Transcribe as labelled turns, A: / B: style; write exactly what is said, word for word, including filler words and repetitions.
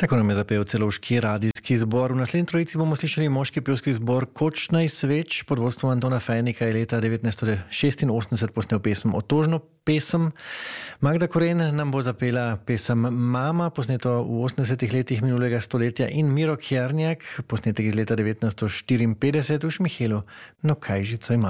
A: Tako nam je zapel celovški radijski zbor. V naslednji trojici bomo slišali moški pevski zbor Kočnaj sveč pod vodstvom Antona Fejnika je leta devetnajststo šestinosemdeset posnel pesem Otožno pesem. Magda Koren nam bo zapela pesem Mama, posneto v osemdesetih letih minulega stoletja, in Miro Kjernjak, posnetek iz leta devetnajststo štiriinpetdeset v Šmihelu. No kaj žico ima.